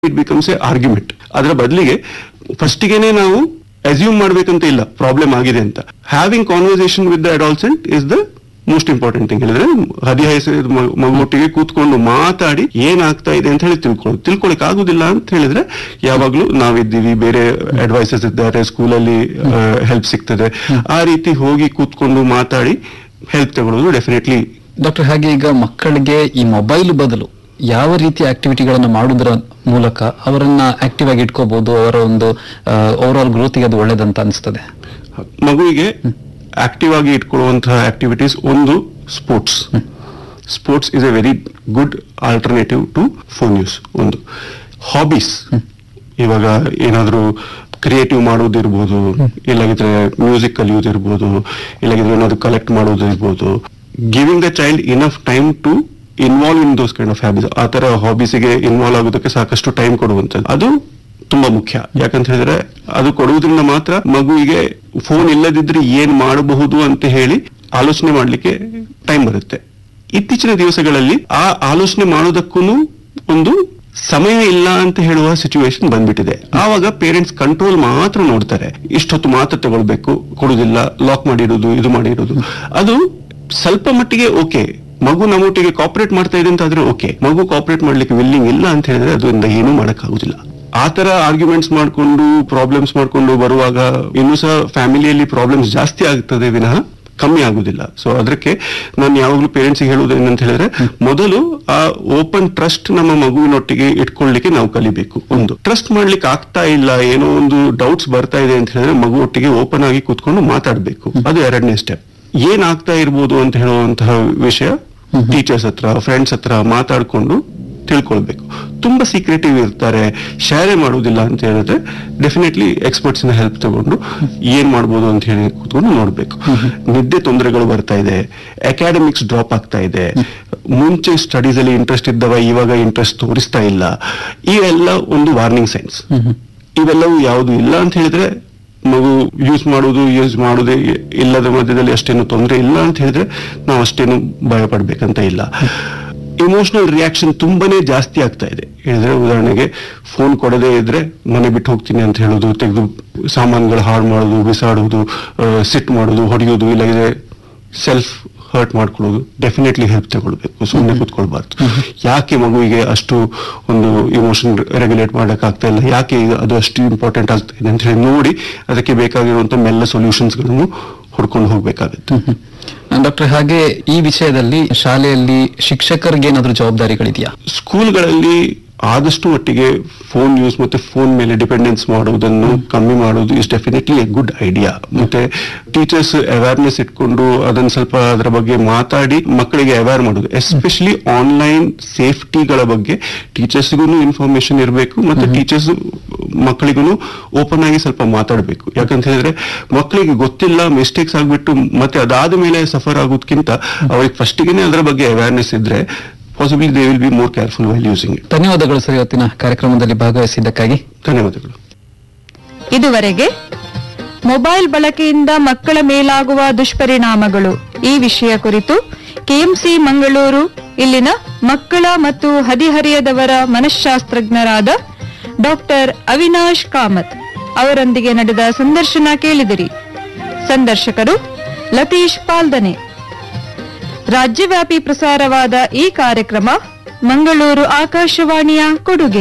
It becomes A argument. ಅದರ ಬದಲಿಗೆ ಫಸ್ಟಿಗೆನೆ ನಾವು ಅಸ್ಯೂಮ್ ಮಾಡ್ಬೇಕಂತ ಇಲ್ಲ ಪ್ರಾಬ್ಲಮ್ ಆಗಿದೆ ಅಂತ. Having conversation with the adolescent is the most important thing. ಹೇಳಿದ್ರೆ ಹದಿಹೈಸಿದ ಮಗುವೊಟ್ಟಿಗೆ ಕೂತ್ಕೊಂಡು ಮಾತಾಡಿ ಏನಾಗ್ತಾ ಇದೆ ಅಂತ ಹೇಳಿ ತಿಳ್ಕೊಳಕ್ ಆಗುದಿಲ್ಲ ಅಂತ ಹೇಳಿದ್ರೆ ಯಾವಾಗ್ಲೂ ನಾವಿದ್ದೀವಿ, ಬೇರೆ ಅಡ್ವೈಸಸ್ ಇದ್ದಾರೆ, ಸ್ಕೂಲಲ್ಲಿ ಹೆಲ್ಪ್ ಸಿಗ್ತದೆ. ಆ ರೀತಿ ಹೋಗಿ ಕೂತ್ಕೊಂಡು ಮಾತಾಡಿ ಹೆಲ್ಪ್ ತಗೊಳ್ಳೋದು ಡೆಫಿನೆಟ್ಲಿ. ಡಾಕ್ಟರ್, ಹಾಗೆ ಈಗ ಮಕ್ಕಳಿಗೆ ಈ ಮೊಬೈಲ್ ಬದಲು ಯಾವ ರೀತಿಯ ಆಕ್ಟಿವಿಟಿಗಳನ್ನು ಮಾಡುವುದರ ಮೂಲಕ ಅವರನ್ನ ಆಕ್ಟಿವ್ ಆಗಿ ಇಟ್ಕೋಬಹುದು, ಅವರ ಒಂದು ಓವರ್ ಆಲ್ ಗ್ರೋತ್ಗೆ ಅದು ಒಳ್ಳೇದಂತ ಅನಿಸ್ತದೆ? ಮಗುವಿಗೆ ಆಕ್ಟಿವ್ ಆಗಿ ಇಟ್ಕೊಳ್ಳುವಂತಹ ಆಕ್ಟಿವಿಟೀಸ್ ಒಂದು sports. Sports is A very good alternative to phone use. ಒಂದು ಹಾಬೀಸ್, ಇವಾಗ ಏನಾದರೂ ಕ್ರಿಯೇಟಿವ್ ಮಾಡೋದಿರ್ಬೋದು, ಇಲ್ಲಾಗಿದ್ರೆ ಮ್ಯೂಸಿಕ್ ಕಲಿಯೋದಿರ್ಬೋದು, ಇಲ್ಲಾಗಿದ್ರೆ ಏನಾದ್ರು collect ಮಾಡೋದಿರ್ಬೋದು. Giving the child enough time to involve in those kind of ಹ್ಯಾಬಿಸ್. ಆ ತರ ಹಾಬೀಸಿಗೆ ಇನ್ವಾಲ್ವ್ ಆಗೋದಕ್ಕೆ ಸಾಕಷ್ಟು ಟೈಮ್ ಕೊಡುವಂಥದ್ದು ಅದು ತುಂಬಾ ಮುಖ್ಯ. ಯಾಕಂತ ಹೇಳಿದ್ರೆ ಅದು ಕೊಡುವುದರಿಂದ ಮಾತ್ರ ಮಗುವಿಗೆ ಫೋನ್ ಇಲ್ಲದಿದ್ರೆ ಏನ್ ಮಾಡಬಹುದು ಅಂತ ಹೇಳಿ ಆಲೋಚನೆ ಮಾಡ್ಲಿಕ್ಕೆ ಟೈಮ್ ಬರುತ್ತೆ. ಇತ್ತೀಚಿನ ದಿವಸಗಳಲ್ಲಿ ಆ ಆಲೋಚನೆ ಮಾಡೋದಕ್ಕೂ ಒಂದು ಸಮಯ ಇಲ್ಲ ಅಂತ ಹೇಳುವ ಸಿಚುವೇಶನ್ ಬಂದ್ಬಿಟ್ಟಿದೆ. ಆವಾಗ ಪೇರೆಂಟ್ಸ್ ಕಂಟ್ರೋಲ್ ಮಾತ್ರ ನೋಡ್ತಾರೆ. ಇಷ್ಟೊತ್ತು ಮಾತ್ರ ತಗೊಳ್ಬೇಕು, ಕೊಡುದಿಲ್ಲ, ಲಾಕ್ ಮಾಡಿರೋದು, ಇದು ಮಾಡಿರೋದು. ಅದು ಸ್ವಲ್ಪ ಮಟ್ಟಿಗೆ ಓಕೆ, ಮಗು ನಮ್ಮೊಟ್ಟಿಗೆ ಕಾಪರೇಟ್ ಮಾಡ್ತಾ ಇದೆ ಅಂತ ಆದ್ರೆ ಓಕೆ. ಮಗು ಕಾಪರೇಟ್ ಮಾಡ್ಲಿಕ್ಕೆ ವಿಲ್ಲಿಂಗ್ ಇಲ್ಲ ಅಂತ ಹೇಳಿದ್ರೆ ಅದರಿಂದ ಏನೂ ಮಾಡಕ್ ಆಗುದಿಲ್ಲ. ಆ ತರ ಆರ್ಗ್ಯುಮೆಂಟ್ಸ್ ಮಾಡ್ಕೊಂಡು ಪ್ರಾಬ್ಲಮ್ಸ್ ಮಾಡ್ಕೊಂಡು ಬರುವಾಗ ಇನ್ನೂ ಸಹ ಫ್ಯಾಮಿಲಿಯಲ್ಲಿ ಪ್ರಾಬ್ಲಮ್ಸ್ ಜಾಸ್ತಿ ಆಗ್ತದೆ ವಿನಃ ಕಮ್ಮಿ ಆಗುದಿಲ್ಲ. ಸೊ ಅದಕ್ಕೆ ನಾನು ಯಾವಾಗ್ಲೂ ಪೇರೆಂಟ್ಸ್ ಹೇಳುವುದು ಏನಂತ ಹೇಳಿದ್ರೆ, ಮೊದಲು ಆ ಓಪನ್ ಟ್ರಸ್ಟ್ ನಮ್ಮ ಮಗುವಿನೊಟ್ಟಿಗೆ ಇಟ್ಕೊಳ್ಳಿಕ್ಕೆ ನಾವು ಕಲಿಬೇಕು. ಒಂದು ಟ್ರಸ್ಟ್ ಮಾಡ್ಲಿಕ್ಕೆ ಆಗ್ತಾ ಇಲ್ಲ, ಏನೋ ಒಂದು ಡೌಟ್ಸ್ ಬರ್ತಾ ಇದೆ ಅಂತ ಹೇಳಿದ್ರೆ ಮಗು ಒಟ್ಟಿಗೆ ಓಪನ್ ಆಗಿ ಕೂತ್ಕೊಂಡು ಮಾತಾಡ್ಬೇಕು. ಅದು ಎರಡನೇ ಸ್ಟೆಪ್. ಏನಾಗ್ತಾ ಇರ್ಬೋದು ಅಂತ ಹೇಳುವಂತಹ ವಿಷಯ ಟೀಚರ್ಸ್ ಹತ್ರ, ಫ್ರೆಂಡ್ಸ್ ಹತ್ರ ಮಾತಾಡ್ಕೊಂಡು ತಿಳ್ಕೊಳ್ಬೇಕು. ತುಂಬಾ ಸೀಕ್ರೆಟಿವ್ ಇರ್ತಾರೆ, ಶೇರೇ ಮಾಡುವುದಿಲ್ಲ ಅಂತ ಹೇಳಿದ್ರೆ ಡೆಫಿನೆಟ್ಲಿ ಎಕ್ಸ್ಪರ್ಟ್ಸ್ ನ ಹೆಲ್ಪ್ ತಗೊಂಡು ಏನ್ ಮಾಡ್ಬೋದು ಅಂತ ಹೇಳಿ ಕೂತ್ಕೊಂಡು ನೋಡ್ಬೇಕು. ನಿದ್ದೆ ತೊಂದರೆಗಳು ಬರ್ತಾ ಇದೆ, ಅಕಾಡೆಮಿಕ್ಸ್ ಡ್ರಾಪ್ ಆಗ್ತಾ ಇದೆ, ಮುಂಚೆ ಸ್ಟಡೀಸ್ ಅಲ್ಲಿ ಇಂಟ್ರೆಸ್ಟ್ ಇದ್ದವ ಇವಾಗ ಇಂಟ್ರೆಸ್ಟ್ ತೋರಿಸ್ತಾ ಇಲ್ಲ, ಇವೆಲ್ಲ ಒಂದು ವಾರ್ನಿಂಗ್ ಸೈನ್ಸ್. ಇವೆಲ್ಲವೂ ಯಾವುದು ಇಲ್ಲ ಅಂತ ಹೇಳಿದ್ರೆ ಮಗು ಯೂಸ್ ಮಾಡೋದೇ ಇಲ್ಲದ ಮಧ್ಯದಲ್ಲಿ ಅಷ್ಟೇನು ತೊಂದರೆ ಇಲ್ಲ ಅಂತ ಹೇಳಿದ್ರೆ ನಾವು ಅಷ್ಟೇನು ಭಯ ಪಡ್ಬೇಕಂತ ಇಲ್ಲ. ಇಮೋಷನಲ್ ರಿಯಾಕ್ಷನ್ ತುಂಬಾನೇ ಜಾಸ್ತಿ ಆಗ್ತಾ ಇದೆ. ಹೇಳಿದ್ರೆ ಉದಾಹರಣೆಗೆ ಫೋನ್ ಕೊಡದೇ ಇದ್ರೆ ಮನೆ ಬಿಟ್ಟು ಹೋಗ್ತೀನಿ ಅಂತ ಹೇಳೋದು, ತೆಗೆದು ಸಾಮಾನುಗಳು ಹಾಳು ಮಾಡೋದು, ಬಿಸಾಡೋದು, ಸಿಟ್ ಮಾಡೋದು, ಹೊಡೆಯೋದು, ಇಲ್ಲಾಂದ್ರೆ ಸೆಲ್ಫ್ ಹರ್ಟ್ ಮಾಡ್ಕೊಳ್ಳೋದು. ಡೆಫಿನೆಟ್ಲಿ ಹೆಲ್ಪ್ ತಗೊಳ್ಬೇಕು, ಸುಮ್ಮನೆ ಕೂತ್ಕೊಳ್ಬಾರ್ದು. ಯಾಕೆ ಮಗುವಿಗೆ ಅಷ್ಟು ಒಂದು ಇಮೋಷನ್ ರೆಗ್ಯುಲೇಟ್ ಮಾಡಕ್ ಆಗ್ತಾ ಇಲ್ಲ, ಯಾಕೆ ಅದು ಅಷ್ಟು ಇಂಪಾರ್ಟೆಂಟ್ ಆಗ್ತಾ ಇದೆ ಅಂತ ಹೇಳಿ ನೋಡಿ ಅದಕ್ಕೆ ಬೇಕಾಗಿರುವಂತ ಮೆಲ್ಲ ಸೊಲ್ಯೂಷನ್ಸ್ ಗಳನ್ನು ಹುಡ್ಕೊಂಡು ಹೋಗ್ಬೇಕಾಗುತ್ತೆ. ಡಾಕ್ಟರ್, ಹಾಗೆ ಈ ವಿಷಯದಲ್ಲಿ ಶಾಲೆಯಲ್ಲಿ ಶಿಕ್ಷಕರಿಗೆ ಏನಾದ್ರೂ ಜವಾಬ್ದಾರಿಗಳಿದೆಯಾ? ಸ್ಕೂಲ್ಗಳಲ್ಲಿ ಆದಷ್ಟು ಮಟ್ಟಿಗೆ ಫೋನ್ ಯೂಸ್ ಮತ್ತೆ ಫೋನ್ ಮೇಲೆ ಡಿಪೆಂಡೆನ್ಸ್ ಮಾಡುವುದನ್ನು ಕಮ್ಮಿ ಮಾಡೋದು is definitely A good idea. ಮತ್ತೆ ಟೀಚರ್ಸ್ ಅವೇರ್ನೆಸ್ ಇಟ್ಕೊಂಡು ಅದನ್ನ ಸ್ವಲ್ಪ ಅದರ ಬಗ್ಗೆ ಮಾತಾಡಿ ಮಕ್ಕಳಿಗೆ ಅವೇರ್ ಮಾಡೋದು. ಎಸ್ಪೆಷಲಿ ಆನ್ಲೈನ್ ಸೇಫ್ಟಿಗಳ ಬಗ್ಗೆ ಟೀಚರ್ಸ್ಗೂ ಇನ್ಫಾರ್ಮೇಶನ್ ಇರಬೇಕು, ಮತ್ತೆ ಟೀಚರ್ಸ್ ಮಕ್ಕಳಿಗೂ ಓಪನ್ ಆಗಿ ಸ್ವಲ್ಪ ಮಾತಾಡಬೇಕು. ಯಾಕಂತ ಹೇಳಿದ್ರೆ ಮಕ್ಕಳಿಗೆ ಗೊತ್ತಿಲ್ಲ, ಮಿಸ್ಟೇಕ್ಸ್ ಆಗ್ಬಿಟ್ಟು ಮತ್ತೆ ಅದಾದ ಮೇಲೆ ಸಫರ್ ಆಗೋದಕ್ಕಿಂತ ಅವ್ರಿಗೆ ಫಸ್ಟಿಗೆನೆ ಅದರ ಬಗ್ಗೆ ಅವೇರ್ನೆಸ್ ಇದ್ರೆ possibly they will be more careful while using it. ಧನ್ಯವಾದಗಳು ಸರ್, ಇವತ್ತಿನ ಕಾರ್ಯಕ್ರಮದಲ್ಲಿ ಭಾಗವಹಿಸಿದ್ದಕ್ಕಾಗಿ ಧನ್ಯವಾದಗಳು. ಇದುವರೆಗೆ ಮೊಬೈಲ್ ಬಳಕೆಯಿಂದ ಮಕ್ಕಳ ಮೇಲಾಗುವ ದುಷ್ಪರಿಣಾಮಗಳು ಈ ವಿಷಯ ಕುರಿತು ಕೆಎಂಸಿ ಮಂಗಳೂರು ಇಲ್ಲಿನ ಮಕ್ಕಳ ಮತ್ತು ಹದಿಹರೆಯದವರ ಮನಃಶಾಸ್ತ್ರಜ್ಞರಾದ ಡಾಕ್ಟರ್ ಅವಿನಾಶ್ ಕಾಮತ್ ಅವರೊಂದಿಗೆ ನಡೆದ ಸಂದರ್ಶನ ಕೇಳಿದಿರಿ. ಸಂದರ್ಶಕರು ಲತೀಶ್ ಪಾಲ್ದನೆ. ರಾಜ್ಯವ್ಯಾಪಿ ಪ್ರಸಾರವಾದ ಈ ಕಾರ್ಯಕ್ರಮ ಮಂಗಳೂರು ಆಕಾಶವಾಣಿಯ ಕೊಡುಗೆ.